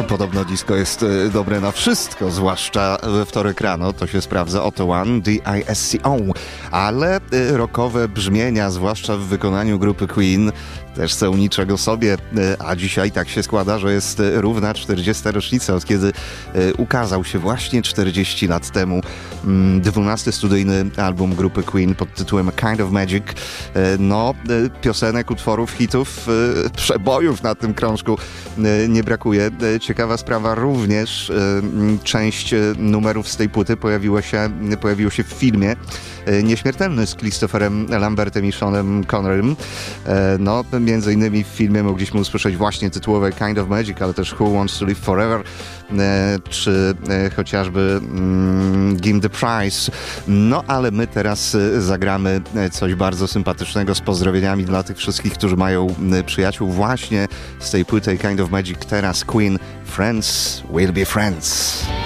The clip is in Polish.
Podobno disco jest dobre na wszystko, zwłaszcza we wtorek rano, to się sprawdza. Oto One, D-I-S-C-O. Ale rockowe brzmienia, zwłaszcza w wykonaniu grupy Queen, też są niczego sobie, a dzisiaj tak się składa, że jest równa 40. rocznica, od kiedy ukazał się właśnie 40 lat temu 12. studyjny album grupy Queen pod tytułem A Kind of Magic. No, piosenek, utworów, hitów, przebojów na tym krążku nie brakuje. Ciekawa sprawa, również część numerów z tej płyty pojawiło się w filmie Nieśmiertelny z Christopherem Lambertem i Seanem Connerym. No, między innymi w filmie mogliśmy usłyszeć właśnie tytułowe Kind of Magic, ale też Who Wants to Live Forever, czy chociażby Give the Prize. No, ale my teraz zagramy coś bardzo sympatycznego z pozdrowieniami dla tych wszystkich, którzy mają przyjaciół właśnie z tej płyty Kind of Magic. Teraz Queen, Friends Will Be Friends.